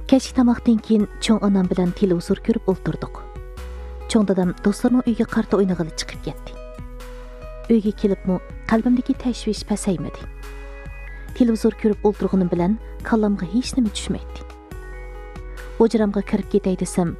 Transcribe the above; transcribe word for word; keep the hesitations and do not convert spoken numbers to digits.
Kechki tamoqdan keyin cho'ng onam bilan televizor ko'rib o'ltirdik. Cho'ng dadam do'stlarning uyga qarta o'ynag'ili chiqib ketdi. Uyga kelibmi qalbimdagi tashvish pasaymadi. Televizor ko'rib o'ltirganim bilan kallamga hech nima tushmaydi. O'jiramga kirib ketay desam,